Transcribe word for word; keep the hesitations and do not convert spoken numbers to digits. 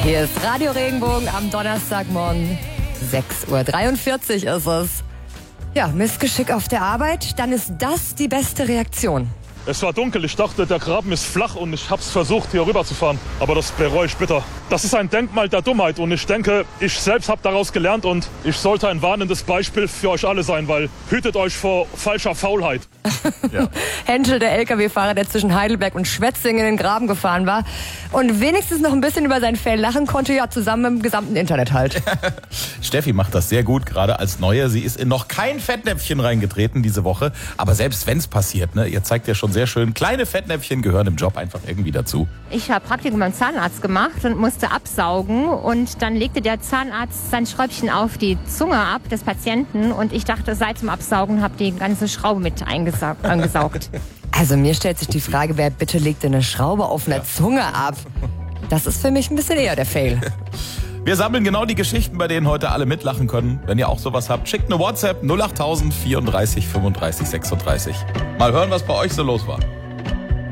Hier ist Radio Regenbogen am Donnerstagmorgen. sechs Uhr dreiundvierzig ist es. Ja, Missgeschick auf der Arbeit, dann ist das die beste Reaktion. Es war dunkel, ich dachte, der Graben ist flach und ich hab's versucht, hier rüber zu fahren. Aber das bereue ich bitter. Das ist ein Denkmal der Dummheit und ich denke, ich selbst habe daraus gelernt und ich sollte ein warnendes Beispiel für euch alle sein, weil hütet euch vor falscher Faulheit. Ja. Henschel, der L K W-Fahrer, der zwischen Heidelberg und Schwetzingen in den Graben gefahren war und wenigstens noch ein bisschen über sein Fail lachen konnte, ja, zusammen mit dem gesamten Internet halt. Steffi macht das sehr gut, gerade als Neue. Sie ist in noch kein Fettnäpfchen reingetreten diese Woche. Aber selbst wenn es passiert, ne, ihr zeigt ja schon sehr schön, kleine Fettnäpfchen gehören im Job einfach irgendwie dazu. Ich habe Praktikum beim Zahnarzt gemacht und musste absaugen. Und dann legte der Zahnarzt sein Schräubchen auf die Zunge ab des Patienten. Und ich dachte, seit dem Absaugen habe die ganze Schraube mit eingesaugt. angesaugt. Also mir stellt sich die Frage, wer bitte legt denn eine Schraube auf einer ja. Zunge ab? Das ist für mich ein bisschen eher der Fail. Wir sammeln genau die Geschichten, bei denen heute alle mitlachen können. Wenn ihr auch sowas habt, schickt eine WhatsApp null acht tausend vierunddreißig fünfunddreißig sechsunddreißig. Mal hören, was bei euch so los war.